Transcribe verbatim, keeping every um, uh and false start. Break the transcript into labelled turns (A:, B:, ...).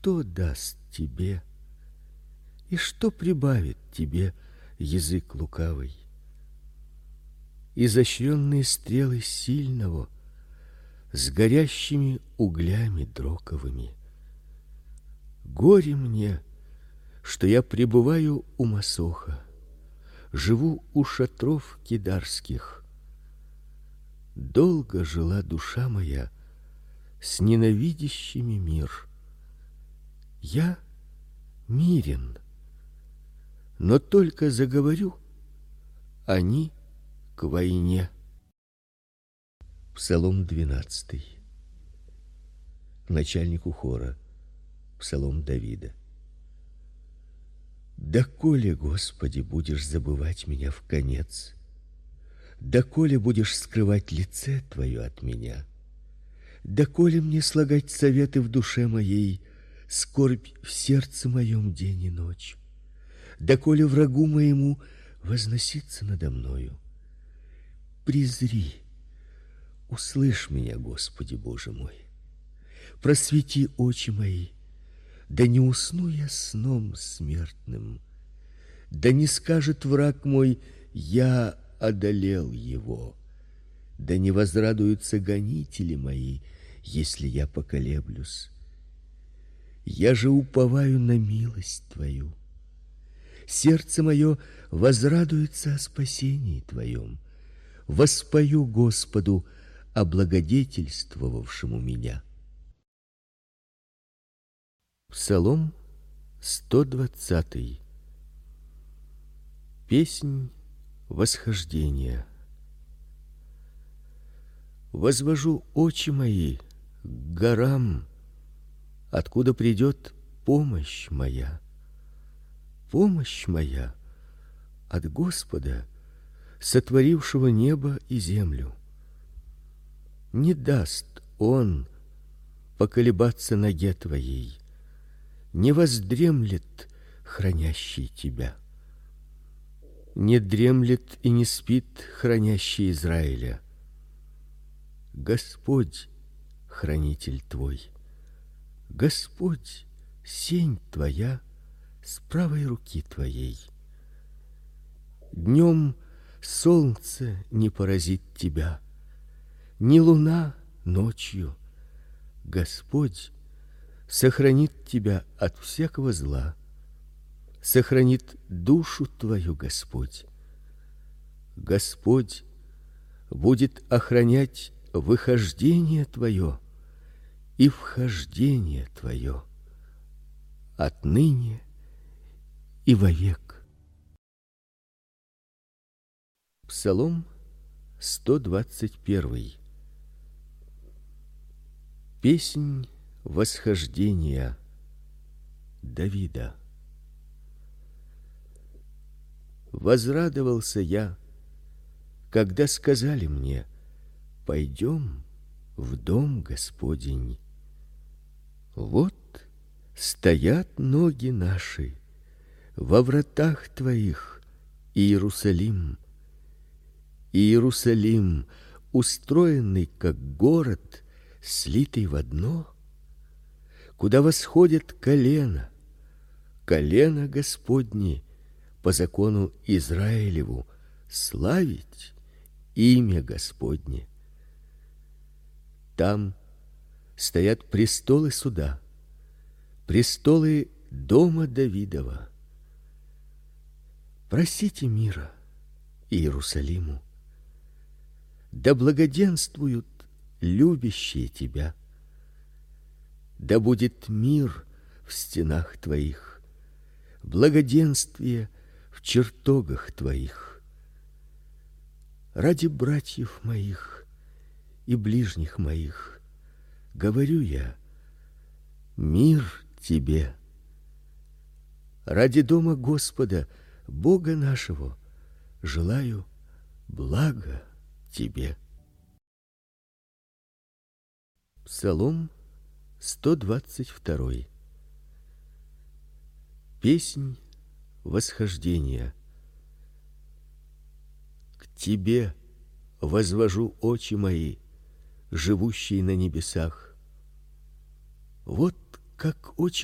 A: что даст тебе и что прибавит тебе язык лукавый? Изощренные стрелы сильного с горящими углями дроковыми. Горе мне, что я пребываю у Масоха, живу у шатров кидарских. Долго жила душа моя с ненавидящими мир. Я мирен, но только заговорю, они к войне. Псалом двенадцатый. Начальнику хора. Псалом Давида. Доколе, Господи, будешь забывать меня вконец? Доколе будешь скрывать лице Твое от меня? Доколе мне слагать советы в душе моей, скорбь в сердце моем день и ночь? Доколе врагу моему возноситься надо мною? Презри, услышь меня, Господи Боже мой. Просвети очи мои, да не усну я сном смертным. Да не скажет враг мой: я одолел его. Да не возрадуются гонители мои, если я поколеблюсь. Я же уповаю на милость Твою. Сердце мое возрадуется о спасении Твоем. Воспою Господу, облагодетельствовавшему меня. Псалом сто двадцатый. Песнь восхождения. Возвожу очи мои к горам, откуда придет помощь моя. Помощь моя от Господа, сотворившего небо и землю. Не даст Он поколебаться ноге твоей, не воздремлет хранящий тебя. Не дремлет и не спит хранящий Израиля. Господь хранитель твой, Господь сень твоя с правой руки твоей. Днем солнце не поразит тебя, ни луна ночью. Господь сохранит тебя от всякого зла, сохранит душу твою Господь. Господь будет охранять выхождение твое и вхождение твое отныне и вовек. Псалом сто двадцать первый. Песнь восхождения Давида. Возрадовался я, когда сказали мне: пойдем в дом Господень. Вот стоят ноги наши во вратах твоих, Иерусалим. Иерусалим, устроенный как город, слитый в одно, куда восходят колена, колено Господни, по закону Израилеву, славить имя Господне. Там стоят престолы суда, престолы дома Давидова. Просите мира Иерусалиму, да благоденствуют любящие тебя. Да будет мир в стенах твоих, благоденствие в чертогах твоих. Ради братьев моих и ближних моих говорю я: мир тебе. Ради дома Господа, Бога нашего, желаю блага тебе. Псалом сто двадцать второй. Песнь восхождения. К тебе возвожу очи мои, живущий на небесах. Вот как очи